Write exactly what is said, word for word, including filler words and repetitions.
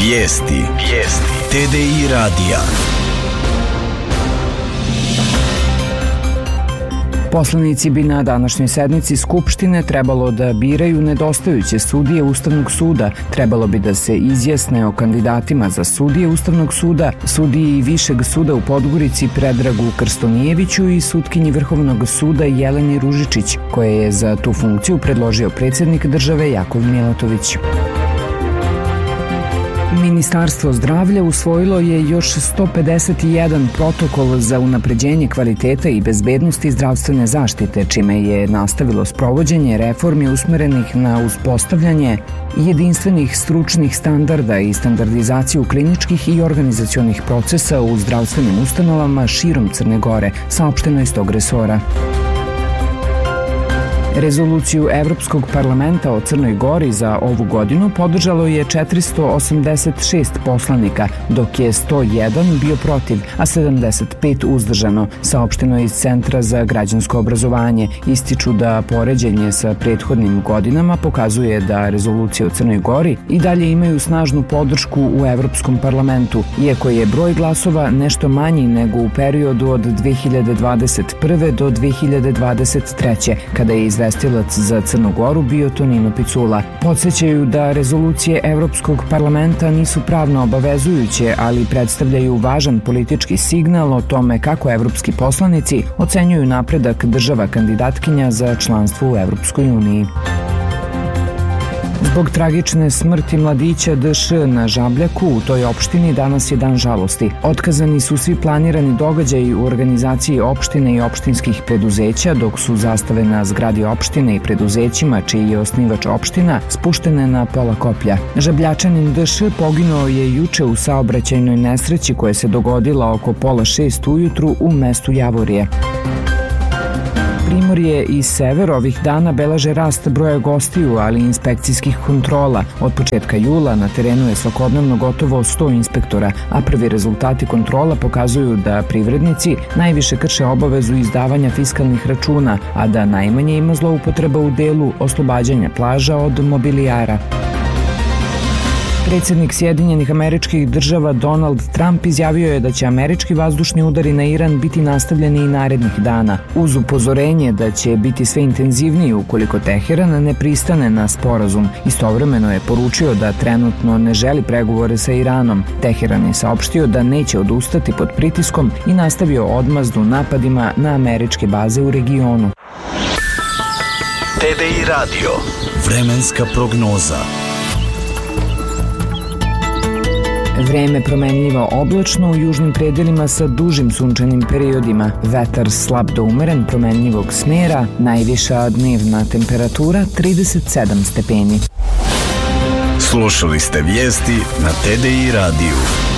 Vijesti. Vijesti. T D I radija. Poslanici bi na današnjoj sednici Skupštine trebalo da biraju nedostajuće sudije Ustavnog suda, trebalo bi da se izjasne o kandidatima za sudije Ustavnog suda, sudiji Višeg suda u Podgorici Predragu Krstonijeviću i sutkinji Vrhovnog suda Jeleni Ružičić, koje je za tu funkciju predložio predsjednik države Jakov Milatović. Ministarstvo zdravlja usvojilo je još sto pedeset jedan protokol za unapređenje kvaliteta i bezbednosti zdravstvene zaštite, čime je nastavilo sprovođenje reformi usmerenih na uspostavljanje jedinstvenih stručnih standarda i standardizaciju kliničkih i organizacionih procesa u zdravstvenim ustanovama širom Crne Gore, saopšteno iz tog resora. Rezoluciju Evropskog parlamenta o Crnoj Gori za ovu godinu podržalo je četiristo osamdeset šest poslanika, dok je sto jedan bio protiv, a sedamdeset pet uzdržano, saopšteno iz Centra za građansko obrazovanje. Ističu da poređenje sa prethodnim godinama pokazuje da rezolucije o Crnoj Gori i dalje imaju snažnu podršku u Evropskom parlamentu, iako je broj glasova nešto manji nego u periodu od dve hiljade dvadeset prve do dve hiljade dvadeset treće, kada je izvestilac za Crnu Goru bio Tonino Picula. Podsjećaju da rezolucije Evropskog parlamenta nisu pravno obavezujuće, ali predstavljaju važan politički signal o tome kako evropski poslanici ocenjuju napredak država kandidatkinja za članstvo u Evropskoj uniji. Zbog tragične smrti mladića D Š na Žabljaku u toj opštini danas je dan žalosti. Otkazani su svi planirani događaji u organizaciji opštine i opštinskih preduzeća, dok su zastave na zgradi opštine i preduzećima čiji je osnivač opština spuštene na pola koplja. Žabljačanin D Š poginuo je juče u saobraćajnoj nesreći koja se dogodila oko pola šest ujutru u mestu Javorije. Primorje i sever ovih dana beleže rast broja gostiju, ali i inspekcijskih kontrola. Od početka jula na terenu je svakodnevno gotovo sto inspektora, a prvi rezultati kontrola pokazuju da privrednici najviše krše obavezu izdavanja fiskalnih računa, a da najmanje ima zloupotreba u delu oslobađanja plaža od mobilijara. Predsjednik Sjedinjenih Američkih Država Donald Trump izjavio je da će američki vazdušni udari na Iran biti nastavljeni i narednih dana, uz upozorenje da će biti sve intenzivniji ukoliko Teheran ne pristane na sporazum. Istovremeno je poručio da trenutno ne želi pregovore sa Iranom. Teheran je saopštio da neće odustati pod pritiskom i nastavio odmazdu napadima na američke baze u regionu. T D I radio. Vremenska prognoza. Vreme promenljivo oblačno u južnim predelima sa dužim sunčanim periodima. Vetar slab do umeren promenljivog smjera, najviša dnevna temperatura trideset sedam stepeni. Slušali ste vijesti na T D I radiju.